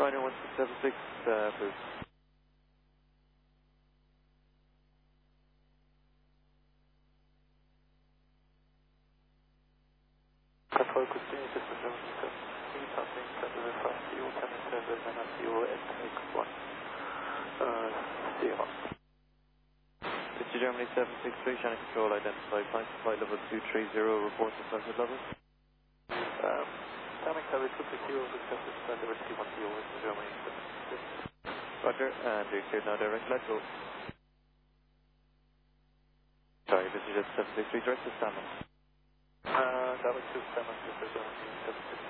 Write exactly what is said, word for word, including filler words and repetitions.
Ryder one six seven six, uh, please. Control Christine, this is seven seven. Need something, Thunder five zero, coming seven, nine zero, and take one. Uh, zero. Mister Germany seven six three, Shannon Control, identified flight, flight level two three zero, report to flight level. Um, Dynamic Tower two three zero, requested flight level three one zero, Mister Germany seven six. Roger, and you're cleared now, direct flight, go. Sorry, this is just seven six three, direct to Stanley. Uh, that was two seven, Mister Germany seven six.